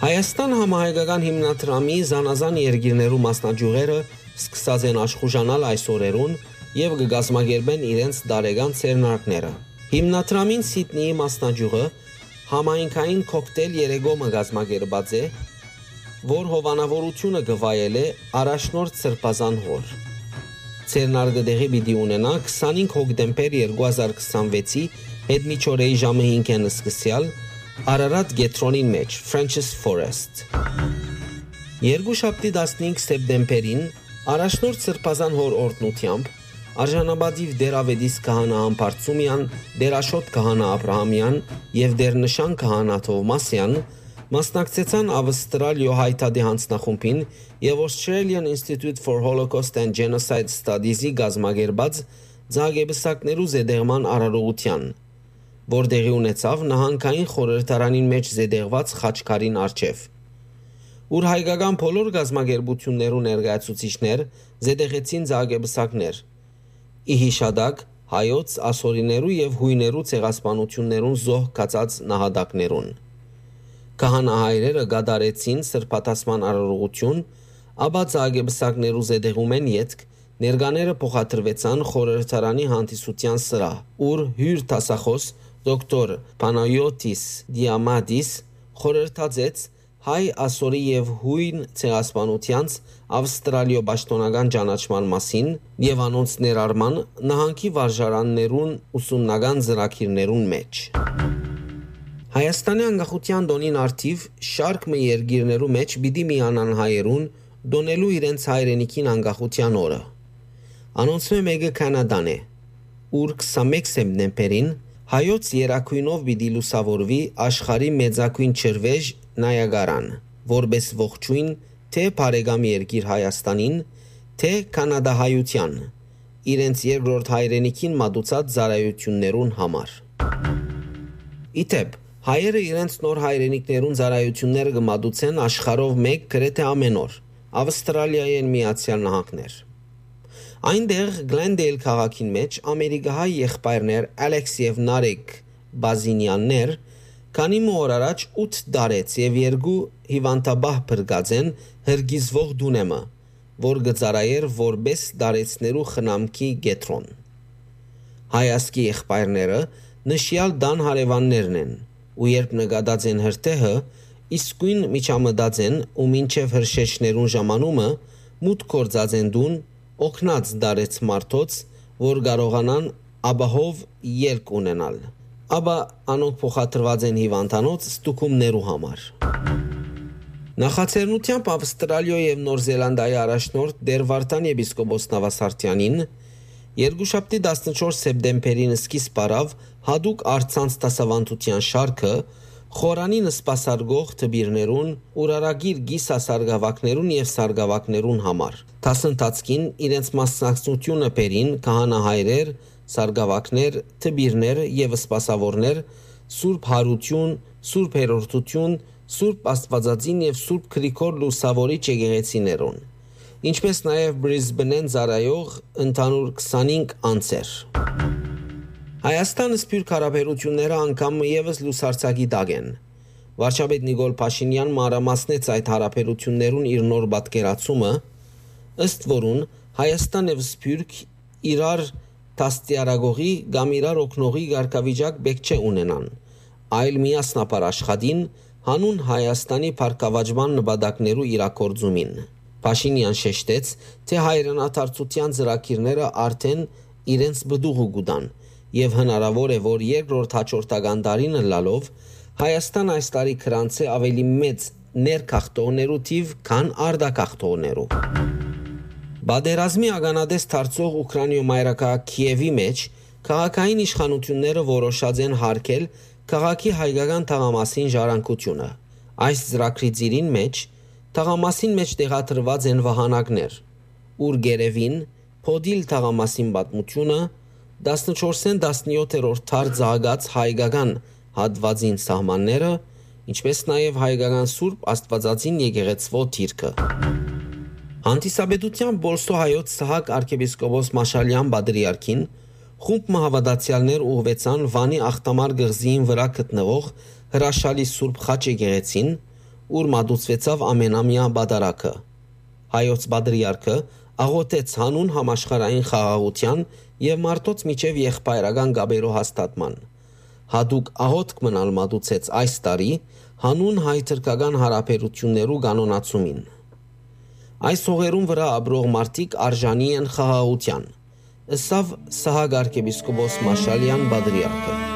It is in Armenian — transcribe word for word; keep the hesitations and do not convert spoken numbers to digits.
Հայաստան համահայկական հիմնադրամի զանազան երկիրներու մասնաճյուղերը սկսած են աշխուժանալ այս օրերուն եւ կգազմագերբեն իրենց դարեգան ցերնարկները։ Հիմնադրամին Սիդնեի մասնաճյուղը համայնքային կոկտեյլ երեգոմը գազմագերբած է, որ հովանավորությունը գվայել է առաջնորդ Սրբազան հոր։ Ցերնարկը դեղի պիտի ունենա քսանինք հոկտեմբեր երկու հազար քսանվեցի հետմիջօրեի ժամը հինգն սկսյալ Արարատ գետրոնին մեջ French's Forest։ Երկուշաբթի տասնհինգ սեպտեմբերին առաջնորդ Սրբազան հոր օրդնությամբ արժանապատիվ դերավետիս քահանա Ամբարձումյան, դերաշոտ քահանա Աբրահամյան եւ դերնշան քահանա Թովմասյան մասնակցեցան Ավստրալիո հայտարարի հանձնախումբին եւ Australian Institute for Holocaust and Genocide Studies-ի գազմագերբած ցաղեբսակներու զեդեղման արարողության, որտեղի ունեցավ նահանգային խորհրդարանին մեջ զեդեղված խաչքարին արչև։ Ուր հայկական բոլոր գազմագերբություններու ներկայացուցիչներ զեդեղեցին ցաղեբսակներ։ Ի հիշադակ հայոց, ասորիներու եւ հույներու ցեղասպանություններուն զոհ կացած նահատակներուն։ Քահանահայրերը գադարեցին սրբատասման արարողություն, ապա ցաղեբսակներու զեդեղում են յետք ներկաները փոխադրվեցան խորհրդարանի հանդիսության սրահ, ուր հյուր տասախոս դոկտոր Պանայոտիս Դիամադիս խորհրդածեց հայ ասորի եւ հույն ցեղասպանությանց Ավստրալիո պաշտոնական ճանաչման մասին եւ անոնց ներառման նահանգի վարժարաններուն ուսումնական ծրագիրներուն մեջ։ Հայաստանի անկախության դոնին արդիվ շարք մը երկիրներու մեջ պիտի միանան հայերուն դոնելու իրենց հայրենիքին անկախության օրը։ Անոնց մեկը Կանադան է, ուր քսանմեկ սեպտեմբերին հայոց երակույնով պիտի լուսավորվի աշխարհի մեծակույն ջրվեժ Նայագարան, որպես ողջույն թե բարեկամ երկիր Հայաստանին, թե կանադահայության, իրենց երկրորդ հայրենիքին մատուցած ծառայություններուն համար։ Իդեպ, հայերը իրենց նոր հայրենիքներուն ծառայությունները կմատուցեն աշխարհով մեկ գրեթե ամեն օր, Ավստրալիայի են Միացյալ Նահանգներ։ Այնտեղ Գլենդեյլ քաղաքին մեջ ամերիկահայ եղբայրներ Ալեքս եւ Նարեկ Բազինյաններ քանի օր առաջ ութ դարեց եւ երկու հիվանդաբահ բրգած են հրգիզվող դունեմը, որ գծարայեր որպես դարեցներու խնամքի գետրոն։ Հայասկի եղբայրները նշյալ դան հարևաններն են, ու երբ նկատած են հրթեհը, իսկույն միջամտած են ու մինչև հրշեջներուն ժամանումը մուտք գործած են դուն օգնած դարեց մարդոց, որ կարողանան աբահով ելք ունենալ, ապա անոնք փոխադրված են հիվանդանոց ստուգումներու համար։ Նախաձեռնությամբ Ավստրալիո եւ Նոր Զելանդիայի առաջնորդ Դեր Վարդան եպիսկոպոս Նավասարտյանին երկուշաբթի տասնչորս սեպտեմբերին սկիզբ առավ հadouk արցանց դասավանդության շարքը խորանին սպասարկող թբիրներուն, ուրարագիր գիսասարգավակներուն եւ սարգավակներուն համար։ Դասընթացքին իրենց մասնակցությունը բերին քահանահայրեր, սարգավակներ, թբիրներ եւ սպասավորներ, Սուրբ Հարություն, Սուրբ Հերորդություն, Սուրբ Աստվածածին եւ Սուրբ Գրիգոր Լուսավորիչ եկեղեցիներուն, ինչպես նաեւ Բրիզբենեն ծառայող ընդհանուր քսանհինգ անձեր։ Հայաստանը սփյուռք հարաբերությունները անգամ եւս լուսարձակի տակ են։ Վարչապետ Նիկոլ Փաշինյան մանրամասնեց այդ հարաբերություններուն իր նոր պատկերացումը, ըստ որուն Հայաստան եւ Սփյուռք իրար տաստիարագողի կամ իրար օգնողի ղարքավիճակ բեք չէ ունենան, այլ միասնապար աշխատին հանուն Հայաստանի փառքավաճման նպատակներու իրագործումին։ Փաշինյան շեշտեց, թե հայրենադարձության ծրագիրները արդեն իրենց բդուղը գուտան եւ հնարավոր է, որ երկրորդ հաջորդական տարին լալով Հայաստան այս տարի քրանցե ավելի մեծ ներքախտողներու թիվ, քան արտաքախտողներու։ Բادرազմի ագանադես դարձող Ուկրաինայո մայրաքաղաք Քիևի մեջ քաղաքային իշխանությունները որոշած են հարգել քաղաքի հայկական թաղամասին ժառանգությունը։ Այս ծրագրի ծիրին մեջ թաղամասին մեջ տեղադրված են վահանակներ, ուր գերևին Փոդիլ թաղամասին պատմությունը տասնչորսին տասնյոթերորդ դար ծաղկած հայկական հատվածին սահմանները, ինչպես նաև հայկական Սուրբ Աստվածածին եկեղեցվո դիրքը։ Հանդիսաբեդության Բոլսո հայոց Սահակ arczepiskopos Մաշալյան Բադրիարքին խումբ մահավատացյալներ ուղղվեցան Վանի Ախտամար գղզիին վրա գտնվող հրաշալի Սուրբ Խաչ եկեղեցին ուր մատուցվեցավ ամենամյա բադարակը։ Հայոց բադրիարքը աղոթեց հանուն համաշխարհային խաղաղության եւ մարդոց միջև եղբայրական գաբերու հաստատման։ Հadouk աղոթք մնալ մատուցեց այս տարի հանուն հայ-թրքական հարաբերություններու կանոնացումին։ Այս հողերուն վրա ապրող մարդիկ արժանի են խաղաղության, ըսավ Սահակ arczepiskopos Մաշալյան բադրիարքը։